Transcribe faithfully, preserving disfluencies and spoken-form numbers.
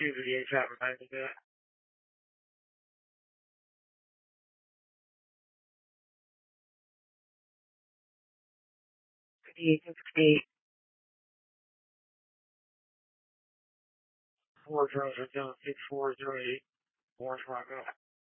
two video chat reminded me that. fifty-eight sixty-eight. four zero zero six four zero eight. Morris Rocco.